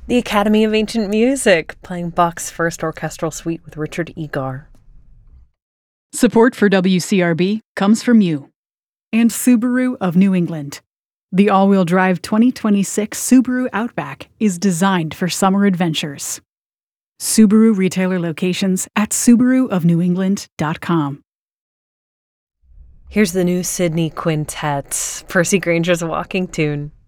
The Academy of Ancient Music, playing Bach's First Orchestral Suite with Richard Egar. Support for WCRB comes from you and Subaru of New England. The all-wheel drive 2026 Subaru Outback is designed for summer adventures. Subaru retailer locations at SubaruofNewEngland.com. Here's the new Sydney Quintet, Percy Granger's walking tune.